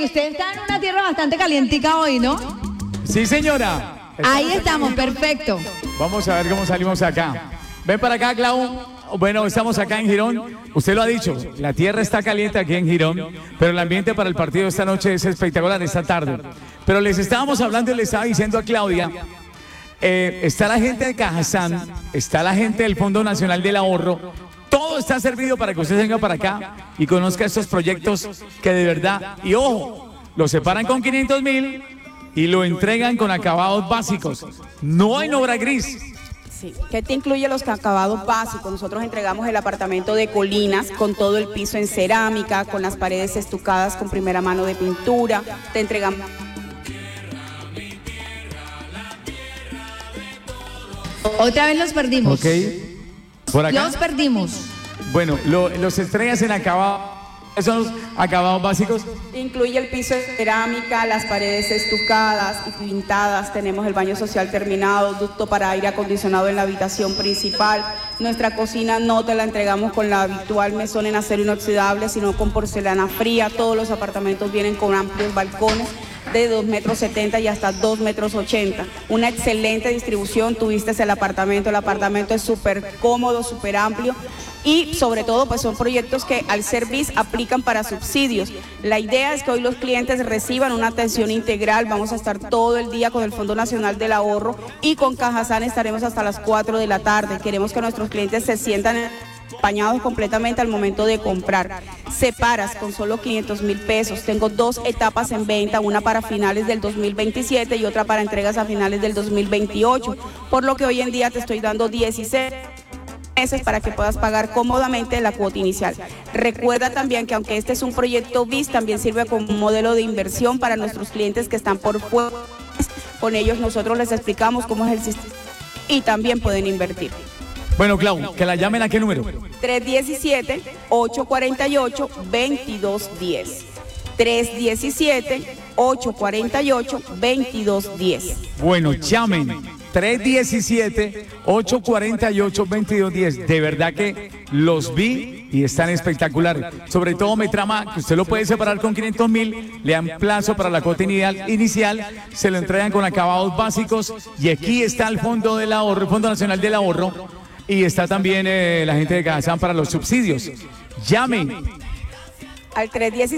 usted está en una tierra bastante calientica hoy, ¿no? Sí, señora. Ahí estamos, perfecto. Vamos a ver cómo salimos acá. Ven para acá, Clau. Bueno, estamos acá en Girón. Usted lo ha dicho, la tierra está caliente aquí en Girón, pero el ambiente para el partido de esta noche es espectacular, esta tarde. Pero les estábamos hablando y le estaba diciendo a Claudia, está la gente de Cajazán, está la gente del Fondo Nacional del Ahorro, todo está servido para que usted venga para acá y conozca estos proyectos que de verdad, y ojo, lo separan con 500.000 y lo entregan con acabados básicos. No en obra gris. Sí, que te incluye los acabados básicos. Nosotros entregamos el apartamento de Colinas con todo el piso en cerámica, con las paredes estucadas con primera mano de pintura. Te entregamos... Otra vez los perdimos. Ok. Por acá. Los perdimos. Bueno, los estrellas en acabado. ¿Son los acabados básicos? Incluye el piso de cerámica, las paredes estucadas y pintadas. Tenemos el baño social terminado, ducto para aire acondicionado en la habitación principal. Nuestra cocina no te la entregamos con la habitual mesón en acero inoxidable, sino con porcelana fría. Todos los apartamentos vienen con amplios balcones de 2,70 metros y hasta 2,80 metros. Una excelente distribución, tuviste el apartamento es súper cómodo, súper amplio y sobre todo pues son proyectos que al ser BIS aplican para subsidios. La idea es que hoy los clientes reciban una atención integral, vamos a estar todo el día con el Fondo Nacional del Ahorro y con Cajazán estaremos hasta las 4 de la tarde. Queremos que nuestros clientes se sientan acompañados completamente al momento de comprar. Separas con solo 500.000 pesos. Tengo 2 etapas en venta, una para finales del 2027 y otra para entregas a finales del 2028, por lo que hoy en día te estoy dando 16 meses para que puedas pagar cómodamente la cuota inicial. Recuerda también que aunque este es un proyecto BIS, también sirve como un modelo de inversión para nuestros clientes que están por fuera. Con ellos nosotros les explicamos cómo es el sistema y también pueden invertir. Bueno, Clau, que la llamen a qué número. 317-848-2210. 317-848-2210. Bueno, llamen. 317-848-2210. De verdad que los vi y están espectaculares. Sobre todo me trama que usted lo puede separar con 500.000, le dan plazo para la cuota inicial, se lo entregan con acabados básicos y aquí está el Fondo del Ahorro, el Fondo Nacional del Ahorro y está también la gente de Cajazán para los subsidios. Llame. Al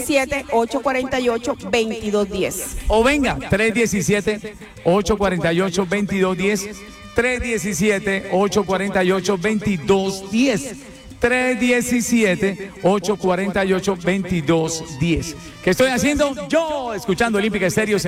317-848-2210. O venga, 317-848-2210. 317-848-2210. 317-848-2210. ¿Qué estoy haciendo? Yo, escuchando Olímpica Estéreo.